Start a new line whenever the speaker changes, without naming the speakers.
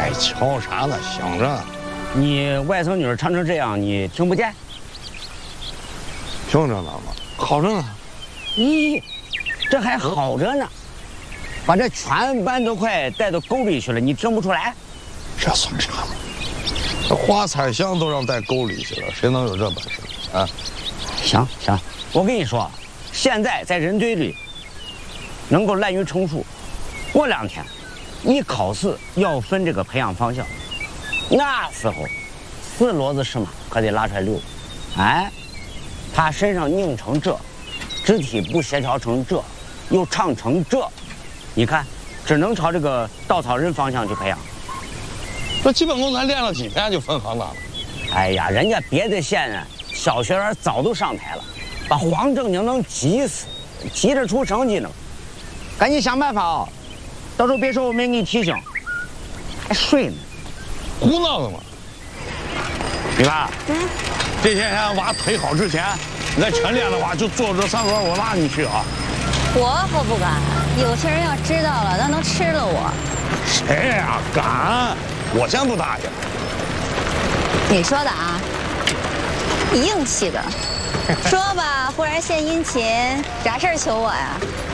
哎，瞧啥呢？想着。
你外甥女儿唱成这样，你听不见？
听着呢吗？好着呢。
咦，这还好着呢，把这全班都快带到沟里去了，你听不出来？
这算啥呢？这花彩香都让带沟里去了，谁能有这本事啊？
行，我跟你说，现在在人堆里能够滥竽充数，过2天，一考试要分这个培养方向，那时候4骡子是马可得拉出来溜，哎，他身上拧成这，肢体不协调成这，又唱成这，你看，只能朝这个稻草人方向去培养。
这基本功咱练了几天就分行当了。
哎呀，人家别的县啊，小学员早都上台了，把黄正经能急死，急着出成绩呢。赶紧想办法啊！到时候别说我没给你提醒，还睡呢。
胡闹呢嘛！你看，这些天娃腿好之前，你再全练的话，就坐这3轮我拉你去啊！
我可不敢，有些人要知道了，那能吃了我。
谁呀？敢！我先不答应。
你说的啊？你硬气的。说吧，忽然献殷勤，啥事儿求我呀？